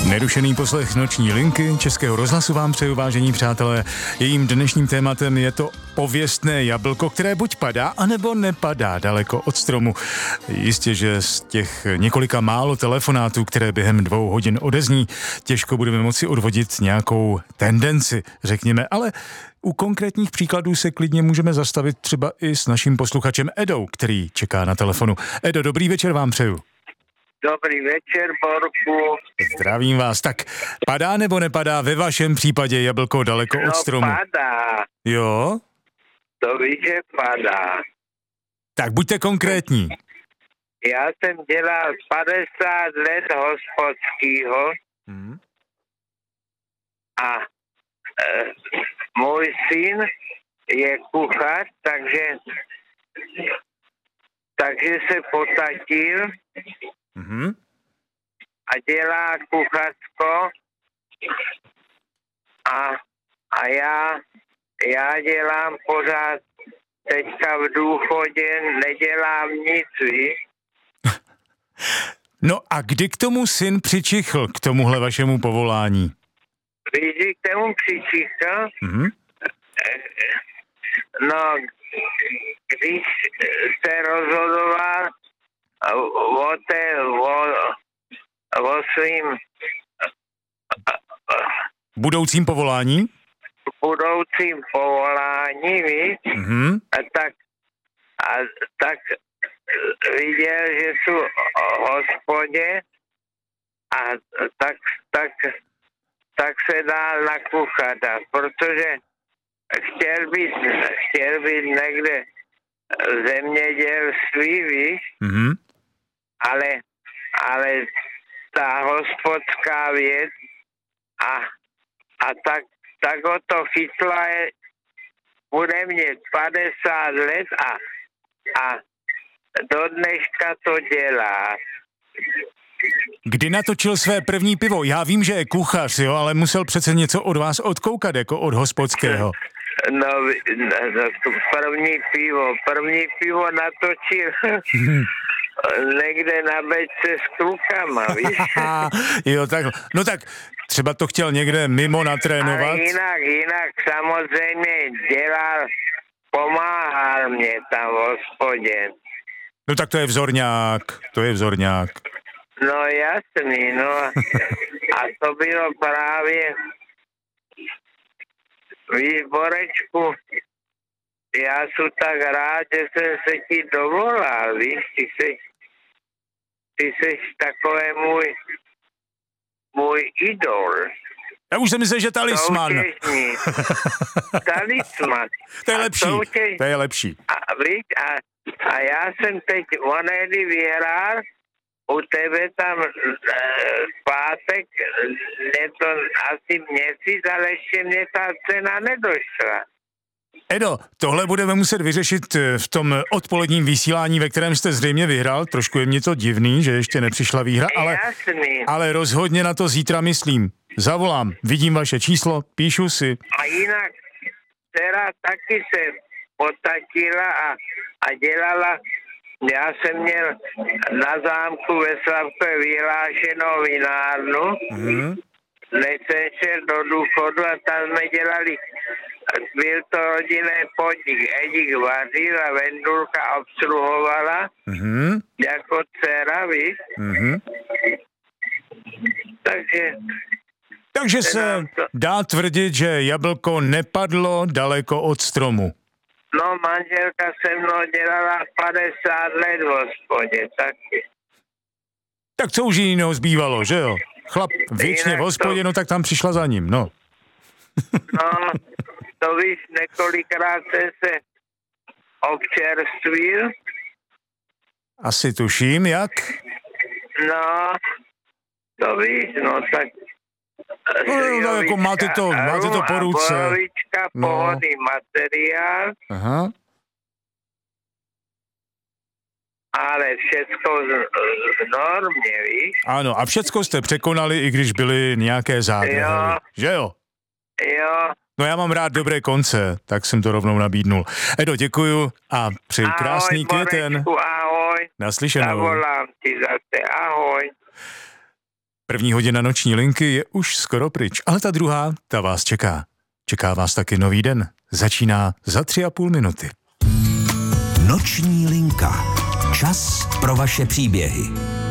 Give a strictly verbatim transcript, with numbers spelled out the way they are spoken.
Nerušený poslech Noční linky Českého rozhlasu vám přeju, vážení přátelé. Jejím dnešním tématem je to pověstné jablko, které buď padá, anebo nepadá daleko od stromu. Jistě, že z těch několika málo telefonátů, které během dvou hodin odezní, těžko budeme moci odvodit nějakou tendenci, řekněme, ale u konkrétních příkladů se klidně můžeme zastavit třeba i s naším posluchačem Edou, který čeká na telefonu. Edo, dobrý večer vám přeju. Dobrý večer, Borku. Zdravím vás. Tak padá nebo nepadá ve vašem případě jablko daleko no, od stromu? padá. Jo? To víš, že padá. Tak buďte konkrétní. Já jsem dělal padesát let hospodskýho hmm. a e, můj syn je kuchař, takže takže se potatil hmm. a dělá kuchařko a, a já, já dělám pořád teďka v důchodě, nedělám nic, víš? No a kdy k tomu syn přičichl, k tomuhle vašemu povolání? Víš, kdy k tomu přičichl? hmm. No, když se rozhodoval o, té, o, o svým budoucím povolání? budoucím povolání, víš, Mm-hmm. a tak, a tak viděl, že jsou v hospodě a tak, tak, tak se dál na kuchata, protože chtěl být, chtěl být někde v zemědělství, víš, Mm-hmm. ale, ale ta hospodská věc a, a tak, tak ho to chytla, je, bude mít padesát let a, a do dneška to dělá. Kdy natočil své první pivo? Já vím, že je kuchař, jo, ale musel přece něco od vás odkoukat, jako od hospodského. No, no první pivo, první pivo natočil někde na bečce s klukama, víš? Jo, tak, no tak třeba to chtěl někde mimo natrénovat. Ale jinak, jinak samozřejmě dělal, pomáhal mě tam v hospodě. No tak to je vzorňák, to je vzorňák. No jasný, no a to bylo právě, víš, Borečku, já jsem tak rád, že jsem se ti dovolal, víš, ty jsi, ty jsi takový můj, můj idol. Já už jsem myslel, že talisman. Talisman. To je lepší, Soutěž... to je lepší. A, víš, a, a já jsem teď onedy vyhrál u tebe tam e, pátek, je to asi měsíc, ale ještě mě ta cena nedošla. Edo, tohle budeme muset vyřešit v tom odpoledním vysílání, ve kterém jste zřejmě vyhrál. Trošku je mě to divný, že ještě nepřišla výhra, ale, ale rozhodně na to zítra myslím. Zavolám, vidím vaše číslo, píšu si. A jinak dcera taky se potatila a, a dělala, já jsem měl na zámku ve Slavkově vyhlášenou vinárnu, mm-hmm. než jsem šel do důchodu a tam jsme dělali, byl to rodinný podnik, Edik vařil a Vendulka obsluhovala, mm-hmm. jako dcera, víš? Mm-hmm. Takže... Takže se to... dá tvrdit, že jablko nepadlo daleko od stromu. No, manželka se mnou dělala padesát let v hospodě, taky. Tak co už jiného zbývalo, že jo? Chlap věčně v hospodě, to... no tak tam přišla za ním, no. No, to víš, několikrát jsem se občerstvil. Asi tuším, jak? No, to víš, no tak... No, no, jako máte to, máte to po ruce. Borovička, no. Pohodný materiál. Aha. Ale všecko v normě, víš? Ano, a všecko jste překonali, i když byly nějaké zádrhely, jo. že jo? Jo. No já mám rád dobré konce, tak jsem to rovnou nabídnul. Edo, děkuju a přeji ahoj, krásný Borečku, květen. Ahoj, Naslyšenou. zavolám ti zase, ahoj. První hodina noční linky je už skoro pryč, ale ta druhá, ta vás čeká. Čeká vás taky nový den. Začíná za tři a půl minuty. Noční linka. Čas pro vaše příběhy.